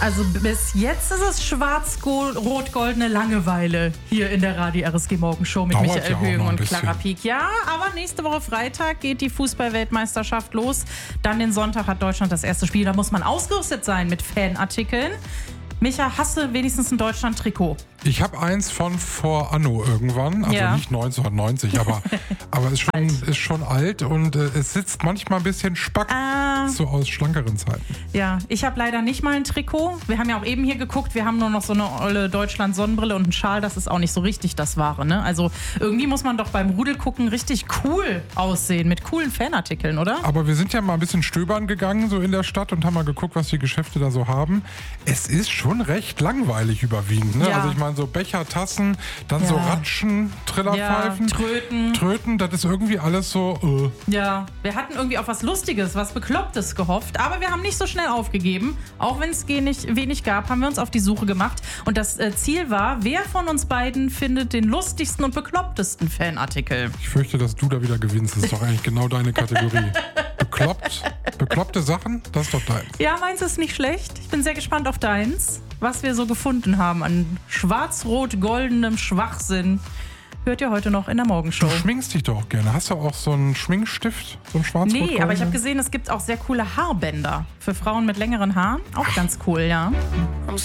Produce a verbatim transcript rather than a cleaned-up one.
Also bis jetzt ist es schwarz-rot-goldene Langeweile hier in der Radio R S G Morgenshow mit Dauert Michael ja auch Höhing noch ein und bisschen. Clara Pieck. Ja, aber nächste Woche Freitag geht die Fußball-Weltmeisterschaft los. Dann den Sonntag hat Deutschland das erste Spiel. Da muss man ausgerüstet sein mit Fanartikeln. Micha, hast du wenigstens ein Deutschland-Trikot? Ich habe eins von vor Anno irgendwann, also Ja. nicht neunzehnhundertneunzig, aber, aber ist, schon, Alt. ist schon alt und äh, es sitzt manchmal ein bisschen spack, Ah. so aus schlankeren Zeiten. Ja, ich habe leider nicht mal ein Trikot. Wir haben ja auch eben hier geguckt, wir haben nur noch so eine olle Deutschland-Sonnenbrille und einen Schal. Das ist auch nicht so richtig das Wahre, ne? Also irgendwie muss man doch beim Rudel gucken richtig cool aussehen, mit coolen Fanartikeln, oder? Aber wir sind ja mal ein bisschen stöbern gegangen, so in der Stadt, und haben mal geguckt, was die Geschäfte da so haben. Es ist schon recht langweilig überwiegend, ne? Ja. Also ich meine, so Becher, Tassen, dann so Ja. Ratschen, Trillerpfeifen, Ja, Tröten. Tröten, das ist irgendwie alles so, äh. Ja, wir hatten irgendwie auf was Lustiges, was Beklopptes gehofft, aber wir haben nicht so schnell aufgegeben. Auch wenn es wenig, wenig gab, haben wir uns auf die Suche gemacht. Und das äh, Ziel war, wer von uns beiden findet den lustigsten und beklopptesten Fanartikel? Ich fürchte, dass du da wieder gewinnst. Das ist doch eigentlich genau deine Kategorie. Bekloppt, bekloppte Sachen, das ist doch deins. Ja, meins ist nicht schlecht. Ich bin sehr gespannt auf deins, was wir so gefunden haben an schwarz-rot-goldenem Schwachsinn. Hört ihr heute noch in der Morgenshow. Du schminkst dich doch auch gerne. Hast du auch so einen Schminkstift? So einen schwarz Nee, aber ich habe gesehen, es gibt auch sehr coole Haarbänder für Frauen mit längeren Haaren. Auch ganz cool, ja.